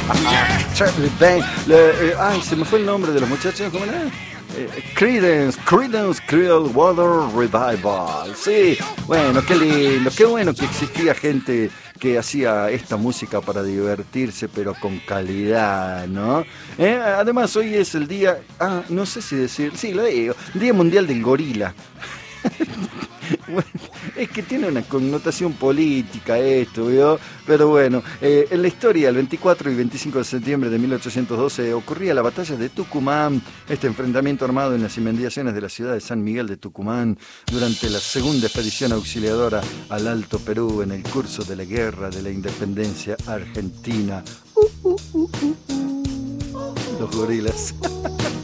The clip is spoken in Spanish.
Traveling Band. Ay, se me fue el nombre de los muchachos, ¿cómo era? Creedence Clearwater Revival. Sí, bueno, qué lindo, qué bueno que existía gente que hacía esta música para divertirse, pero con calidad, ¿no? Además, hoy es el día, no sé si decir, sí, lo digo, Día Mundial del Gorila. Bueno, es que tiene una connotación política esto, ¿vio? Pero bueno, en la historia, el 24 y 25 de septiembre de 1812 ocurría la batalla de Tucumán, este enfrentamiento armado en las inmediaciones de la ciudad de San Miguel de Tucumán durante la segunda expedición auxiliadora al Alto Perú en el curso de la Guerra de la Independencia Argentina. Los gorilas.